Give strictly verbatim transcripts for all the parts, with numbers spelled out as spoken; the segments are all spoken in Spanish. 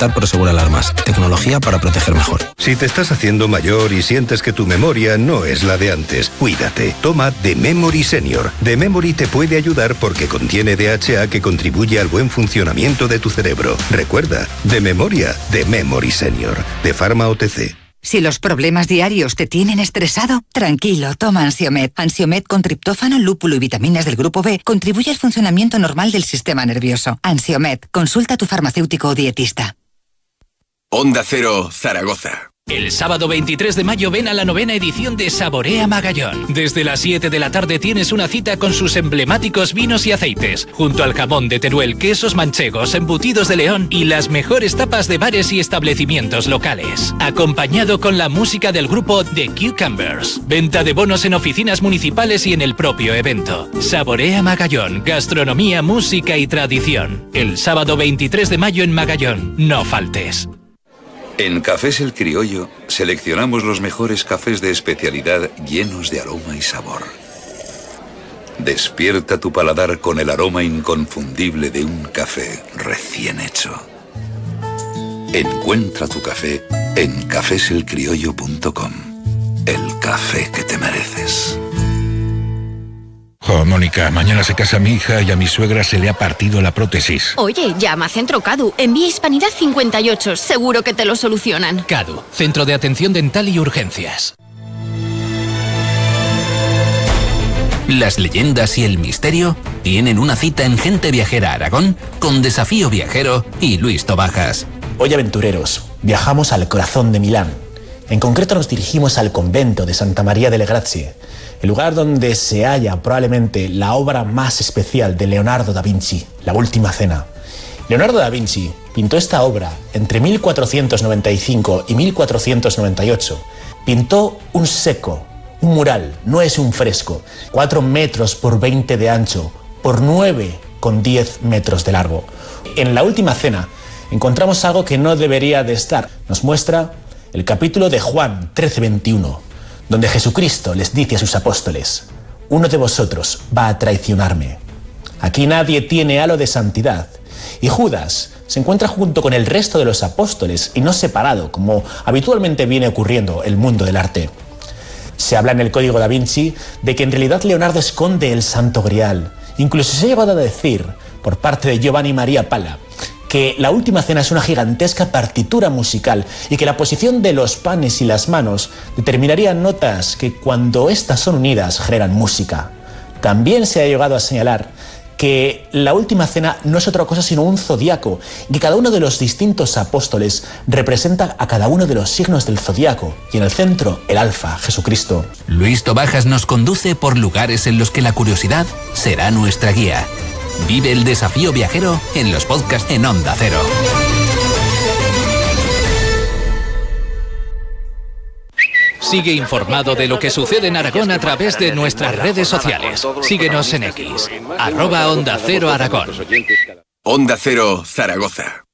optar por Seguro Alarmas, tecnología para proteger mejor. Si te estás haciendo mayor y sientes que tu memoria no es la de antes, cuídate. Toma The Memory Senior. The Memory te puede ayudar porque contiene D H A que contribuye al buen funcionamiento de tu cerebro. Recuerda, de memoria, The Memory Senior, de Pharma O T C. Si los problemas diarios te tienen estresado, tranquilo, toma Ansiomed. Ansiomed con triptófano, lúpulo y vitaminas del grupo B contribuye al funcionamiento normal del sistema nervioso. Ansiomed, consulta a tu farmacéutico o dietista. Onda Cero, Zaragoza. El sábado veintitrés de mayo ven a la novena edición de Saborea Magallón. Desde las siete de la tarde tienes una cita con sus emblemáticos vinos y aceites, junto al jamón de Teruel, quesos manchegos, embutidos de León y las mejores tapas de bares y establecimientos locales. Acompañado con la música del grupo The Cucumbers. Venta de bonos en oficinas municipales y en el propio evento. Saborea Magallón, gastronomía, música y tradición. El sábado veintitrés de mayo en Magallón. No faltes. En Cafés El Criollo seleccionamos los mejores cafés de especialidad llenos de aroma y sabor. Despierta tu paladar con el aroma inconfundible de un café recién hecho. Encuentra tu café en cafés el criollo punto com. El café que te mereces. Oh, Mónica, mañana se casa mi hija y a mi suegra se le ha partido la prótesis. Oye, llama a Centro Cadu. Envía Hispanidad cincuenta y ocho. Seguro que te lo solucionan. Cadu, Centro de Atención Dental y Urgencias. Las leyendas y el misterio tienen una cita en Gente Viajera Aragón con Desafío Viajero y Luis Tobajas. Hoy, aventureros, viajamos al corazón de Milán. En concreto nos dirigimos al convento de Santa María delle Grazie, el lugar donde se halla probablemente la obra más especial de Leonardo da Vinci, La Última Cena. Leonardo da Vinci pintó esta obra entre mil cuatrocientos noventa y cinco y mil cuatrocientos noventa y ocho. Pintó un seco, un mural, no es un fresco, cuatro metros por veinte de ancho, por nueve con diez metros de largo. En La Última Cena encontramos algo que no debería de estar. Nos muestra el capítulo de Juan trece veintiuno, donde Jesucristo les dice a sus apóstoles: uno de vosotros va a traicionarme. Aquí nadie tiene halo de santidad, y Judas se encuentra junto con el resto de los apóstoles y no separado, como habitualmente viene ocurriendo en el mundo del arte. Se habla en el Código da Vinci de que en realidad Leonardo esconde el Santo Grial. Incluso se ha llegado a decir, por parte de Giovanni Maria Pala, que La Última Cena es una gigantesca partitura musical y que la posición de los panes y las manos determinaría notas que, cuando éstas son unidas, generan música. También se ha llegado a señalar que La Última Cena no es otra cosa sino un zodiaco, y que cada uno de los distintos apóstoles representa a cada uno de los signos del zodiaco, y en el centro, el alfa, Jesucristo. Luis Tobajas nos conduce por lugares en los que la curiosidad será nuestra guía. Vive el desafío viajero en los podcasts en Onda Cero. Sigue informado de lo que sucede en Aragón a través de nuestras redes sociales. Síguenos en X, arroba Onda Cero Aragón. Onda Cero, Zaragoza.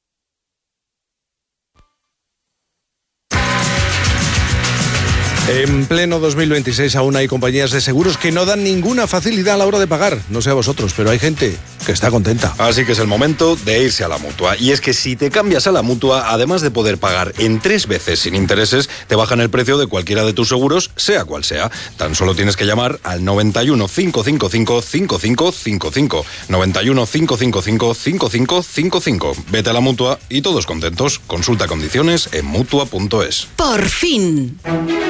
En pleno dos mil veintiséis aún hay compañías de seguros que no dan ninguna facilidad a la hora de pagar. No sé a vosotros, pero hay gente que está contenta. Así que es el momento de irse a la Mutua. Y es que si te cambias a la Mutua, además de poder pagar en tres veces sin intereses, te bajan el precio de cualquiera de tus seguros, sea cual sea. Tan solo tienes que llamar al noventa y uno, cinco cinco cinco, cinco cinco cinco cinco. noventa y uno, cinco cinco cinco, cinco cinco cinco cinco. Vete a la Mutua y todos contentos. Consulta condiciones en mutua punto es. Por fin.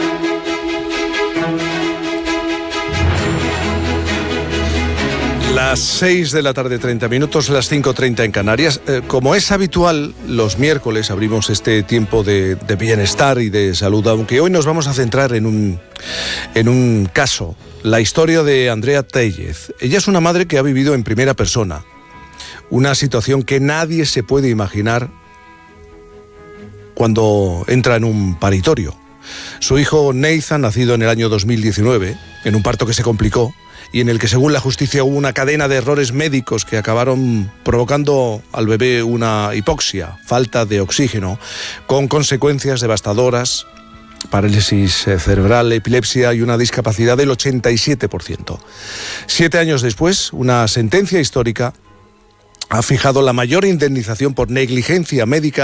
Las seis de la tarde, treinta minutos, las cinco treinta en Canarias. Eh, como es habitual, los miércoles abrimos este tiempo de, de bienestar y de salud, aunque hoy nos vamos a centrar en un, en un caso, la historia de Andrea Tellez. Ella es una madre que ha vivido en primera persona una situación que nadie se puede imaginar cuando entra en un paritorio. Su hijo Nathan, nacido en el año dos mil diecinueve, en un parto que se complicó, y en el que, según la justicia, hubo una cadena de errores médicos que acabaron provocando al bebé una hipoxia, falta de oxígeno, con consecuencias devastadoras, parálisis cerebral, epilepsia y una discapacidad del ochenta y siete por ciento. Siete años después, una sentencia histórica ha fijado la mayor indemnización por negligencia médica